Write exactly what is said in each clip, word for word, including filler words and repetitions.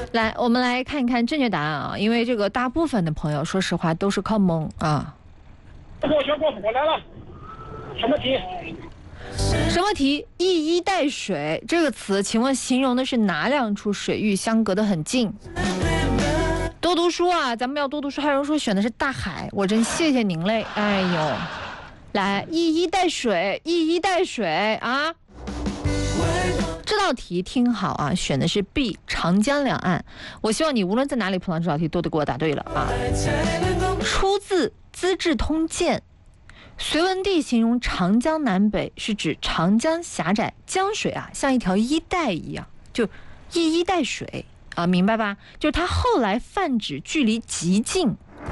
来，我们来看一看正确答案啊，因为这个大部分的朋友，说实话都是靠蒙啊。 过学过我来了，什么题？ 什么题？一衣带水这个词，请问形容的是哪两处水域相隔得很近？多读书啊，咱们要多读书。还有人说选的是大海，我真谢谢您嘞。哎呦，来，一衣带水，一衣带水啊！这道题听好啊，选的是 B 长江两岸。我希望你无论在哪里碰到这道题，都得给我答对了啊！出自《资治通鉴》。隋文帝形容长江南北是指长江狭窄，江水啊像一条衣带一样，就一衣带水啊，明白吧？就是它后来泛指距离极近。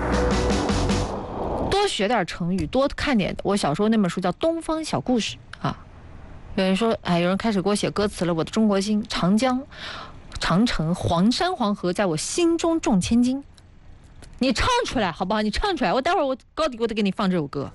多学点成语，多看点我小时候那本书叫《东方小故事》啊。有人说，哎，有人开始给我写歌词了。我的中国心，长江、长城、黄山、黄河，在我心中重千斤。你唱出来好不好？你唱出来，我待会儿我高低我得给你放这首歌。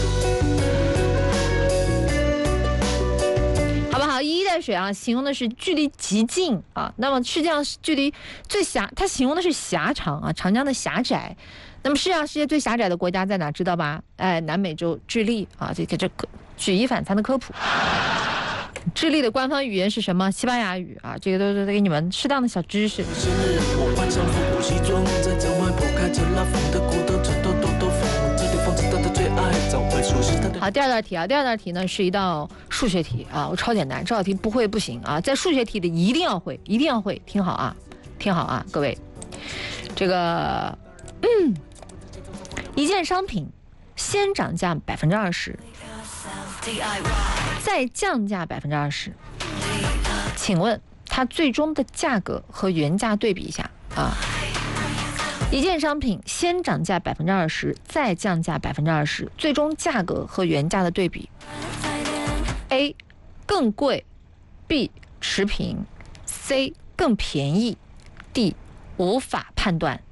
好不好？一衣带水啊，形容的是距离极近啊。那么世界上距离最狭，它形容的是狭长啊，长江的狭窄。那么世界上世界最狭窄的国家在哪？知道吧？哎，南美洲智利啊，这个这个举一反三的科普。智利的官方语言是什么？西班牙语啊，这个都是给你们适当的小知识。好，第二道题啊，第二道题呢是一道数学题啊，我超简单，这道题不会不行啊，在数学题的一定要会，一定要会，听好啊，听好啊，各位，这个，嗯，一件商品先涨价百分之二十，再降价百分之二十，请问它最终的价格和原价对比一下啊？一件商品先涨价百分之二十，再降价百分之二十，最终价格和原价的对比 ：A 更贵 ，B 持平 ，C 更便宜 ，D 无法判断。